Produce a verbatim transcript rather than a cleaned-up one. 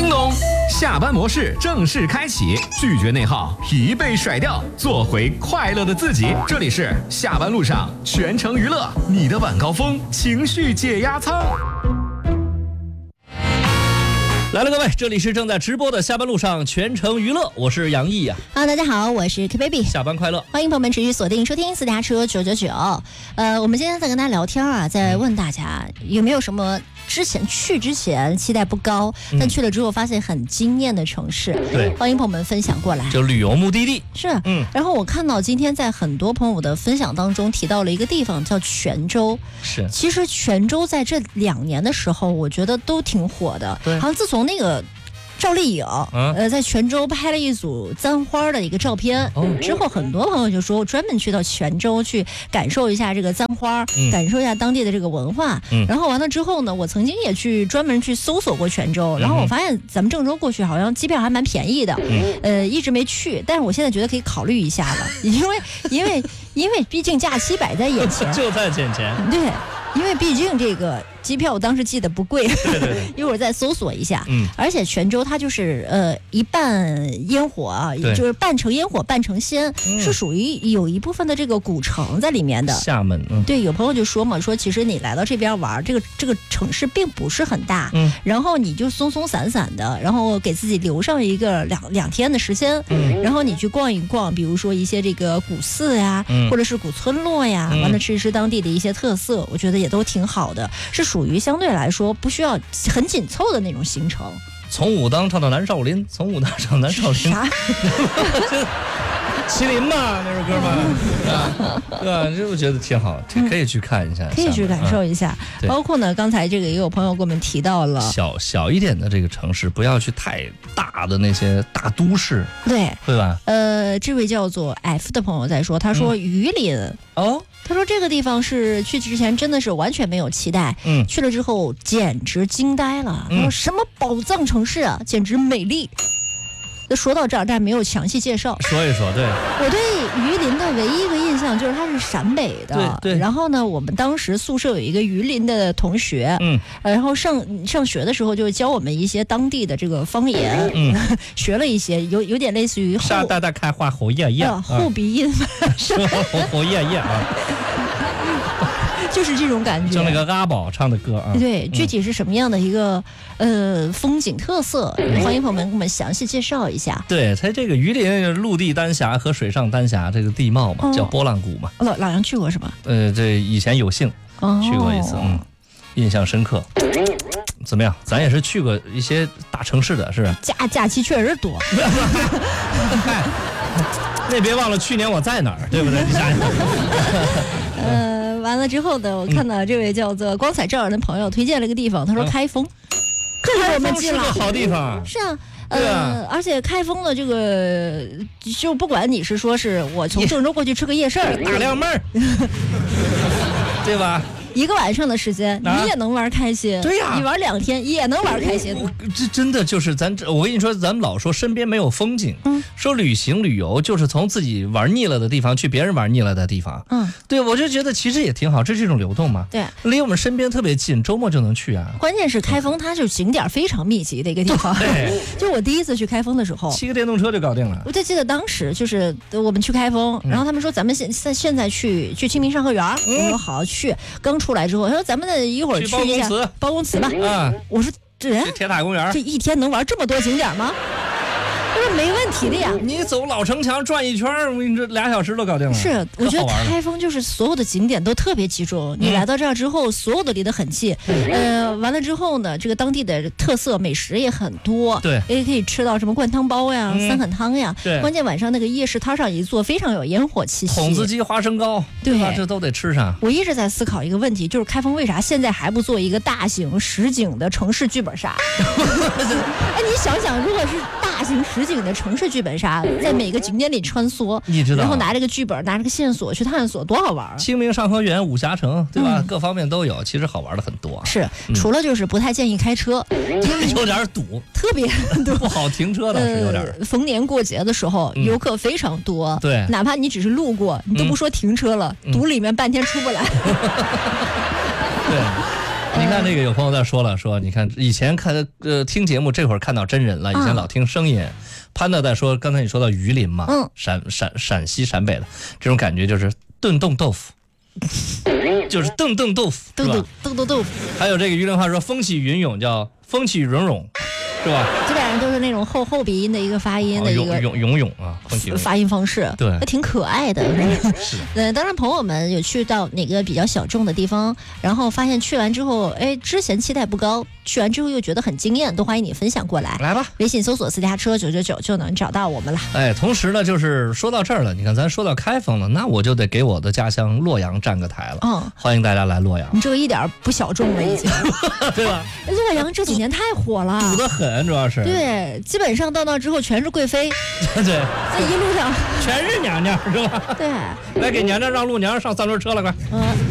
叮咚，下班模式正式开启，拒绝内耗，疲惫甩掉，做回快乐的自己。这里是下班路上全程娱乐，你的晚高峰情绪解压舱。 来了各位，这里是正在直播的下班路上全程娱乐，我是杨毅啊。 Hello， 大家好，我是 K Baby， 下班快乐， 欢迎朋友们持续锁定收听私家车九九九。呃，我们今天在跟大家聊天啊，在问大家有没有什么之前去之前期待不高，嗯、但去了之后发现很惊艳的城市。 对， 欢迎朋友们分享过来。 就旅游目的地是，嗯。然后我看到今天在很多朋友的分享当中提到了一个地方叫泉州。 是， 其实泉州在这两年的时候，我觉得都挺火的。 对， 好像自从那个赵丽颖， 嗯、 呃，在泉州拍了一组簪花的一个照片，哦、之后很多朋友就说专门去到泉州去感受一下这个簪花，嗯、感受一下当地的这个文化。嗯、然后完了之后呢，我曾经也去专门去搜索过泉州，嗯、然后我发现咱们郑州过去好像机票还蛮便宜的，嗯、呃，一直没去，但是我现在觉得可以考虑一下了，因为因为因为毕竟假期摆在眼前， 就在眼前， 对。因为毕竟这个机票我当时记得不贵， 对对对一会儿再搜索一下。 嗯， 而且泉州它就是呃一半烟火啊，就是半城烟火半城仙，嗯、是属于有一部分的这个古城在里面的。 厦门，嗯、 对，有朋友就说嘛，说其实你来到这边玩，这个这个城市并不是很大，嗯，然后你就松松散散的，然后给自己留上一个两两天的时间，嗯，然后你去逛一逛，比如说一些这个古寺呀，嗯、或者是古村落呀，嗯、完了吃一吃当地的一些特色，我觉得也都挺好的，是属于相对来说不需要很紧凑的那种行程。 从武当唱到南少林，从武当唱南少林， 啥？ 麒麟嘛，那首歌嘛，对吧？这我觉得挺好，可以去看一下， 可以去感受一下。 嗯、 包括呢，刚才这个也有朋友给我们提到了， 小小一点的这个城市，不要去太大的那些大都市， 对对吧？ 呃，这位叫做 F 的朋友在说，他说榆林、嗯、 哦。 他说这个地方是去之前真的是完全没有期待，嗯，去了之后简直惊呆了。嗯、他说什么宝藏城市啊，简直美丽。那说到这儿，但没有详细介绍。 说一说，对， 我对榆林的唯一一个印象就是它是陕北的， 对对。 然后呢，我们当时宿舍有一个榆林的同学，嗯，然后上上学的时候就教我们一些当地的这个方言，嗯，学了一些，有有点类似于沙大大开花喉叶叶， 呃、后鼻音， 说喉喉叶叶啊。 就是这种感觉， 就那个阿宝唱的歌啊。 对，具体是什么样的一个、嗯、呃风景特色？ 嗯、 欢迎朋友们给我们详细介绍一下。 对，它这个榆林陆地丹霞和水上丹霞这个地貌嘛，哦、叫波浪谷嘛。 老老杨去过是吧？ 呃，这以前有幸去过一次，哦、嗯，印象深刻。怎么样？咱也是去过一些大城市的，是吧？ 假假期确实多。 那别忘了去年我在哪儿，对不对？你想想。 呃，完了之后呢，我看到这位叫做光彩照人的朋友推荐了一个地方，他说开封，这是我们是个好地方。 是啊。呃，而且开封的这个，就不管你是说是我从郑州过去吃个夜市， 大亮妹儿，对吧？ 一个晚上的时间，啊、你也能玩开心。 对呀、啊， 你玩两天也能玩开心。 这真的就是咱，我跟你说，咱们老说身边没有风景，嗯，说旅行旅游就是从自己玩腻了的地方去别人玩腻了的地方，嗯，对，我就觉得其实也挺好，这是一种流动嘛。 对， 离我们身边特别近，周末就能去啊。 关键是开封，它就景点非常密集的一个地方。 对， 就我第一次去开封的时候， 骑个电动车就搞定了。 我就记得当时就是我们去开封，然后他们说咱们现在现在去去清明上河园，嗯、我说好去。刚出来之后，他说咱们。那一会儿去一下包公祠吧。啊，我说这人铁塔公园， 这一天能玩这么多景点吗？他说没问题的呀。 你走老城墙转一圈，我跟你说俩小时都搞定了。 是，我觉得开封就是所有的景点都特别集中。嗯、你来到这儿之后，所有的离得很近。嗯、呃，完了之后呢，这个当地的特色美食也很多。 对， 也可以吃到什么灌汤包呀、嗯、三碗汤呀。 对， 关键晚上那个夜市摊上一坐，非常有烟火气息。 筒子鸡、花生糕，对吧？这都得吃上。 我一直在思考一个问题，就是开封为啥现在还不做一个大型实景的城市剧本杀？哎，你想想，如果是大型实景的城市剧本杀，在每个景点里穿梭， 你知道， 然后拿这个剧本，拿这个线索去探索，多好玩！ 清明上河园、武侠城，对吧？嗯、各方面都有，其实好玩的很多。 是，嗯、除了就是不太建议开车， 有点堵， 特别堵， 不好停车倒是有点、 呃。逢年过节的时候，嗯、游客非常多， 对， 哪怕你只是路过，你都不说停车了，嗯、堵里面半天出不来。 对。 你看这个有朋友在说了，说你看以前看呃听节目，这会儿看到真人了，以前老听声音。潘德在说，刚才你说到榆林嘛，嗯，陕陕陕西陕北的这种感觉就是炖冻豆腐，就是炖炖豆腐， 炖炖炖炖豆腐。 还有这个榆林话说风起云涌，叫风起涌涌。是吧？ 基本上都是那种后后鼻音的一个发音的一个涌涌涌啊， 发音方式， 对， 还挺可爱的。是，呃，当然朋友们有去到哪个比较小众的地方，然后发现去完之后，哎，之前期待不高，去完之后又觉得很惊艳，都欢迎你分享过来。 来吧， 微信搜索私家车九九九就能找到我们了。 哎，同时呢，就是说到这儿了，你看咱说到开封了，那我就得给我的家乡洛阳站个台了。嗯，欢迎大家来洛阳。 你这个一点不小众了，已经， 对吧？ 洛阳这几年太火了， 堵得很，主要是。 对，基本上到那之后全是贵妃。 对，这一路上全是娘娘，是吧？ 对， 来给娘娘让路，娘娘上三轮车了，快。嗯。